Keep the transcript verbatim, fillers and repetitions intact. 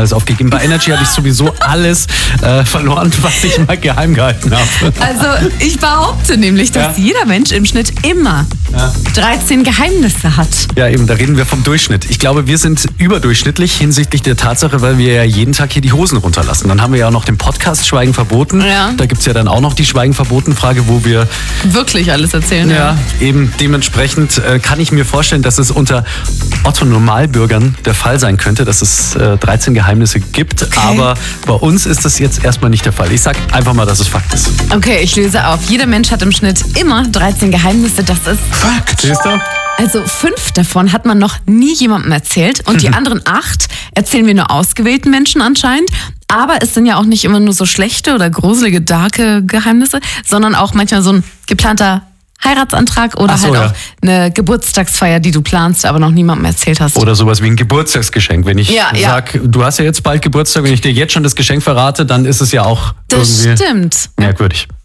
alles aufgegeben. Bei Energy habe ich sowieso alles äh, verloren, was ich mal geheim gehalten habe. Also ich behaupte nämlich, dass Ja. jeder Mensch im Schnitt immer Ja. dreizehn Geheimnisse hat. Ja, eben, da reden wir vom Durchschnitt. Ich glaube, wir sind überdurchschnittlich hinsichtlich der Tatsache, weil wir ja jeden Tag hier die Hosen runterlassen. Dann haben wir ja auch noch den Podcast Schweigen verboten. Ja. Da gibt's ja dann auch noch die Schweigen verboten Frage, wo wir Wirklich alles erzählen. ja, eben dementsprechend äh, kann ich mir vorstellen, dass es unter Otto-Normalbürgern der Fall sein könnte, dass es äh, dreizehn Geheimnisse gibt. Aber bei uns ist das jetzt erstmal nicht der Fall. Ich sag einfach mal, dass es Fakt ist. Okay, ich löse auf. Jeder Mensch hat im Schnitt immer dreizehn Geheimnisse. Das ist Fakt. Siehst du? Also fünf davon hat man noch nie jemandem erzählt und die anderen acht erzählen wir nur ausgewählten Menschen anscheinend. Aber es sind ja auch nicht immer nur so schlechte oder gruselige, darke Geheimnisse, sondern auch manchmal so ein geplanter Heiratsantrag oder Ach so, halt ja. auch eine Geburtstagsfeier, die du planst, aber noch niemandem erzählt hast. Oder sowas wie ein Geburtstagsgeschenk. Wenn ich Ja, ja. sag, du hast ja jetzt bald Geburtstag, wenn ich dir jetzt schon das Geschenk verrate, dann ist es ja auch Das irgendwie stimmt. merkwürdig.